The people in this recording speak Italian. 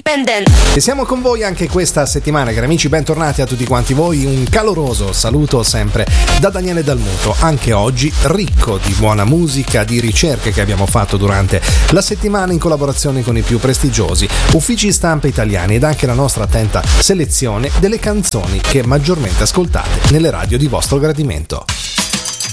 independent. E siamo con voi anche questa settimana, cari amici, bentornati a tutti quanti voi. Un caloroso saluto sempre da Daniele Dalmuto, anche oggi ricco di buona musica, di ricerche che abbiamo fatto durante la settimana in collaborazione con i più prestigiosi uffici stampa italiani ed anche la nostra attenta selezione delle canzoni che maggiormente ascoltate nelle radio di vostro gradimento.